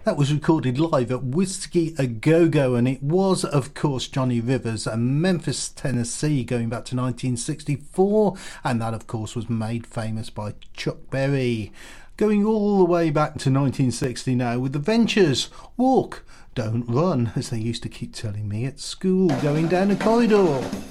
That was recorded live at Whiskey A Go Go, and it was, of course, Johnny Rivers and Memphis, Tennessee, going back to 1964, and that, of course, was made famous by Chuck Berry. Going all the way back to 1960 now with the Ventures, Walk, Don't Run, as they used to keep telling me at school, going down a corridor.